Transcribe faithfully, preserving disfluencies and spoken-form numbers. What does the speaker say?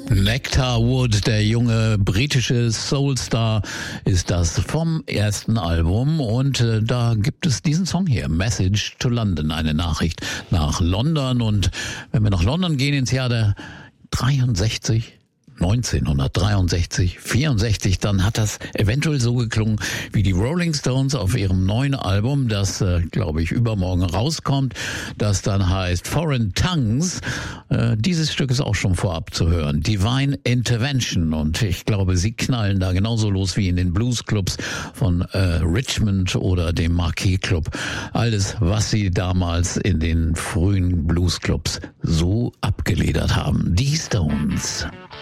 Nectar Wood, der junge britische Soulstar, ist das vom ersten Album und äh, da gibt es diesen Song hier, Message to London, eine Nachricht nach London. Und wenn wir nach London gehen ins Jahr der dreiundsechzig, neunzehnhundertdreiundsechzig, vierundsechzig, dann hat das eventuell so geklungen wie die Rolling Stones auf ihrem neuen Album, das, äh, glaube ich, übermorgen rauskommt, das dann heißt Foreign Tongues. Äh, dieses Stück ist auch schon vorab zu hören, Divine Intervention, und ich glaube, sie knallen da genauso los wie in den Bluesclubs von äh, Richmond oder dem Marquis Club. Alles, was sie damals in den frühen Bluesclubs so abgeledert haben. Die Stones.